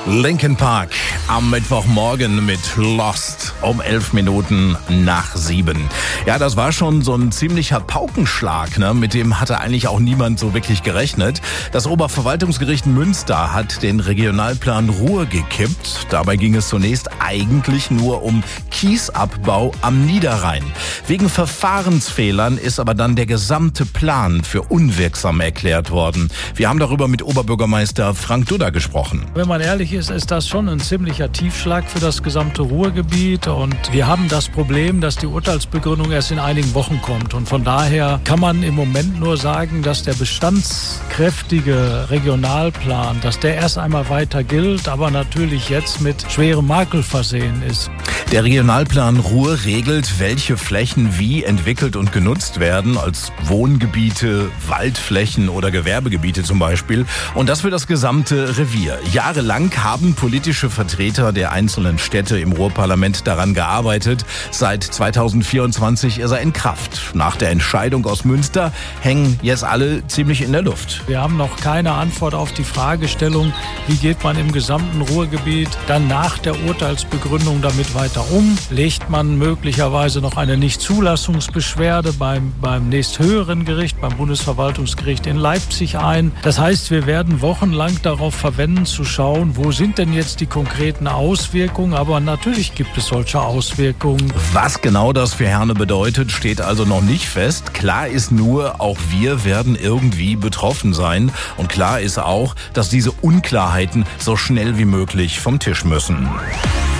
Linkin Park am Mittwochmorgen mit Lost um 7:11. Ja, das war schon so ein ziemlicher Paukenschlag, ne? Mit dem hatte eigentlich auch niemand so wirklich gerechnet. Das Oberverwaltungsgericht Münster hat den Regionalplan Ruhr gekippt. Dabei ging es zunächst eigentlich nur um Kiesabbau am Niederrhein. Wegen Verfahrensfehlern ist aber dann der gesamte Plan für unwirksam erklärt worden. Wir haben darüber mit Oberbürgermeister Frank Dudda gesprochen. Wenn man ehrlich ist das schon ein ziemlicher Tiefschlag für das gesamte Ruhrgebiet. Und wir haben das Problem, dass die Urteilsbegründung erst in einigen Wochen kommt. Und von daher kann man im Moment nur sagen, dass der bestandskräftige Regionalplan, dass der erst einmal weiter gilt, aber natürlich jetzt mit schwerem Makel versehen ist. Der Regionalplan Ruhr regelt, welche Flächen wie entwickelt und genutzt werden, als Wohngebiete, Waldflächen oder Gewerbegebiete zum Beispiel. Und das für das gesamte Revier. Jahrelang haben politische Vertreter der einzelnen Städte im Ruhrparlament daran gearbeitet. Seit 2024 ist er in Kraft. Nach der Entscheidung aus Münster hängen jetzt alle ziemlich in der Luft. Wir haben noch keine Antwort auf die Fragestellung, wie geht man im gesamten Ruhrgebiet dann nach der Urteilsbegründung damit weiter um? Legt man möglicherweise noch eine Nichtzulassungsbeschwerde beim nächsthöheren Gericht, beim Bundesverwaltungsgericht in Leipzig ein? Das heißt, wir werden wochenlang darauf verwenden, zu schauen, wo sind denn jetzt die konkreten Auswirkungen? Aber natürlich gibt es solche Auswirkungen. Was genau das für Herne bedeutet, steht also noch nicht fest. Klar ist nur, auch wir werden irgendwie betroffen sein. Und klar ist auch, dass diese Unklarheiten so schnell wie möglich vom Tisch müssen.